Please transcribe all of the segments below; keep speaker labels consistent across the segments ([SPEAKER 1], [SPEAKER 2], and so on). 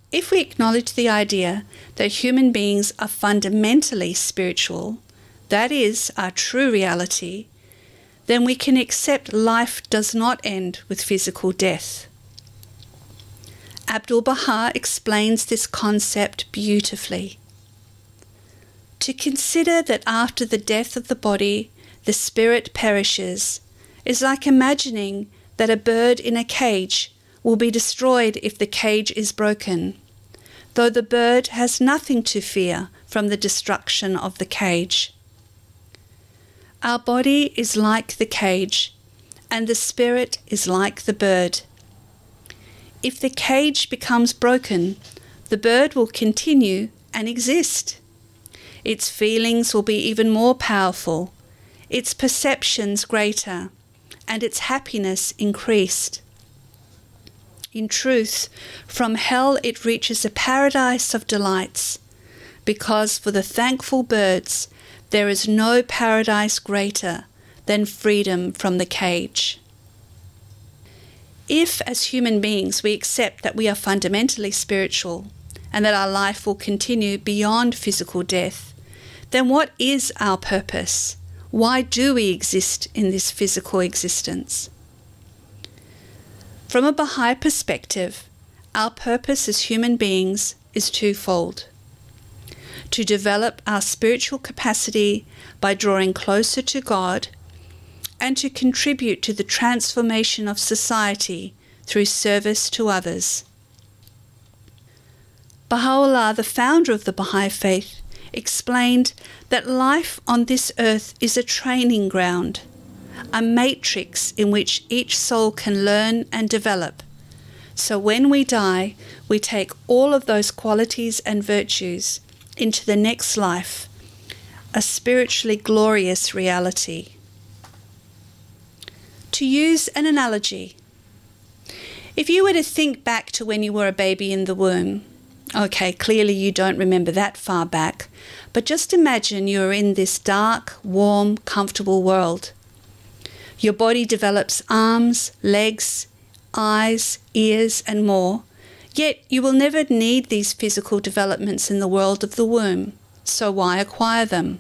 [SPEAKER 1] If we acknowledge the idea that human beings are fundamentally spiritual, that is our true reality, then we can accept life does not end with physical death. Abdu'l-Baha explains this concept beautifully. To consider that after the death of the body, the spirit perishes, is like imagining that a bird in a cage will be destroyed if the cage is broken, though the bird has nothing to fear from the destruction of the cage. Our body is like the cage, and the spirit is like the bird. If the cage becomes broken, the bird will continue and exist. Its feelings will be even more powerful, its perceptions greater, and its happiness increased. In truth, from hell it reaches a paradise of delights, because for the thankful birds there is no paradise greater than freedom from the cage. If, as human beings, we accept that we are fundamentally spiritual and that our life will continue beyond physical death, then what is our purpose? Why do we exist in this physical existence? From a Baha'i perspective, our purpose as human beings is twofold: to develop our spiritual capacity by drawing closer to God, and to contribute to the transformation of society through service to others. Baha'u'llah, the founder of the Baha'i faith, explained that life on this earth is a training ground, a matrix in which each soul can learn and develop. So when we die, we take all of those qualities and virtues into the next life, a spiritually glorious reality. To use an analogy, if you were to think back to when you were a baby in the womb, okay, clearly you don't remember that far back, but just imagine you're in this dark, warm, comfortable world. Your body develops arms, legs, eyes, ears, and more, yet you will never need these physical developments in the world of the womb, so why acquire them?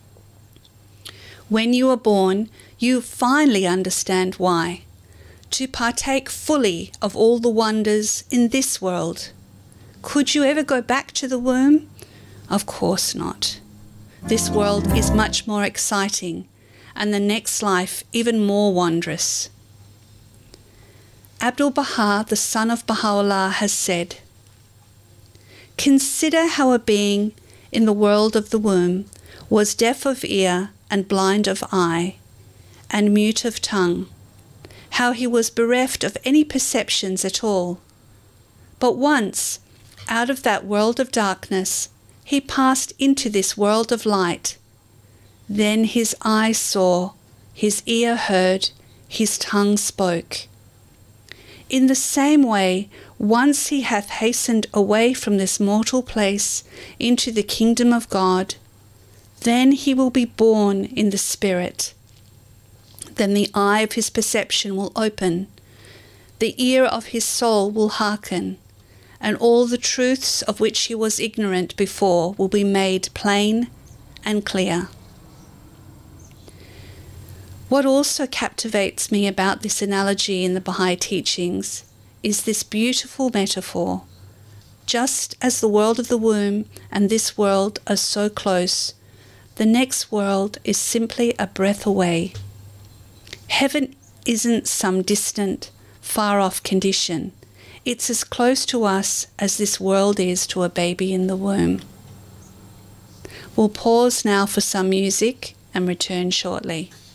[SPEAKER 1] When you are born, you finally understand why: to partake fully of all the wonders in this world. Could you ever go back to the womb? Of course not. This world is much more exciting, and the next life even more wondrous. Abdu'l-Baha, the son of Baha'u'llah, has said, "Consider how a being in the world of the womb was deaf of ear and blind of eye, and mute of tongue, how he was bereft of any perceptions at all. But once, out of that world of darkness, he passed into this world of light. Then his eye saw, his ear heard, his tongue spoke. In the same way, once he hath hastened away from this mortal place into the kingdom of God, then he will be born in the spirit. Then the eye of his perception will open, the ear of his soul will hearken, and all the truths of which he was ignorant before will be made plain and clear." What also captivates me about this analogy in the Baha'i teachings is this beautiful metaphor. Just as the world of the womb and this world are so close, the next world is simply a breath away. Heaven isn't some distant, far-off condition. It's as close to us as this world is to a baby in the womb. We'll pause now for some music and return shortly.